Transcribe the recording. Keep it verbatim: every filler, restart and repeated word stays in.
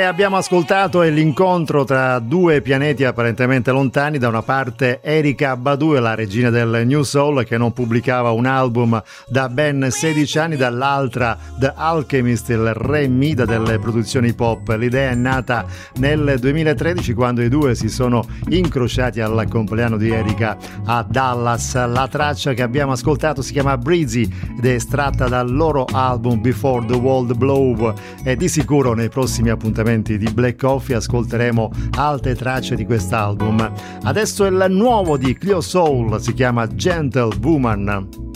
E abbiamo ascoltato l'incontro tra due pianeti apparentemente lontani, da una parte Erykah Badu, la regina del New Soul, che non pubblicava un album da ben sedici anni, dall'altra The Alchemist, il re Mida delle produzioni pop. L'idea è nata nel duemilatredici, quando i due si sono incrociati al compleanno di Erykah a Dallas. La traccia che abbiamo ascoltato si chiama Breezy ed è estratta dal loro album Before the World Blow, e di sicuro nei prossimi appuntamenti di Black Coffee ascolteremo altre tracce di quest'album. Adesso il nuovo di Cleo Soul, si chiama Gentle Woman.